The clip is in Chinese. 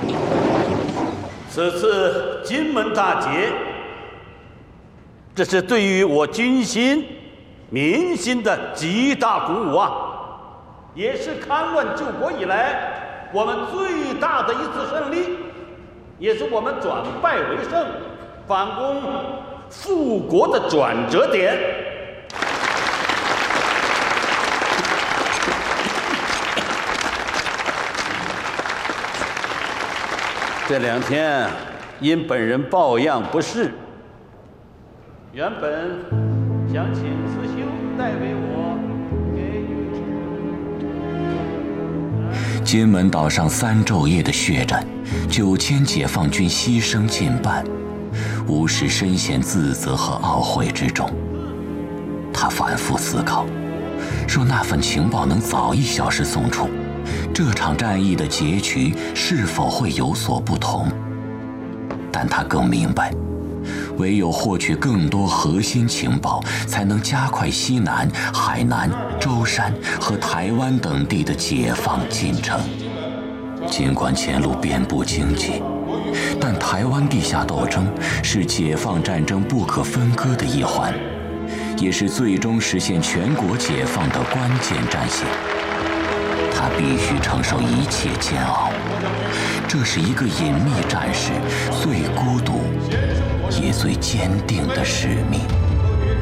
此次金门大捷，这是对于我军心、民心的极大鼓舞啊，也是戡乱救国以来我们最大的一次胜利，也是我们转败为胜、反攻复国的转折点。这2天因本人抱恙不适，原本想请慈修代为我给予金门岛上3昼夜的血战，9000解放军牺牲近半，吴石深陷自责和懊悔之中。他反复思考，若那份情报能早1小时送出，这场战役的结局是否会有所不同？但他更明白，唯有获取更多核心情报，才能加快西南、海南、舟山和台湾等地的解放进程。尽管前路遍布荆棘，但台湾地下斗争是解放战争不可分割的一环，也是最终实现全国解放的关键战线。他必须承受一切煎熬，这是一个隐秘战士最孤独也最坚定的使命。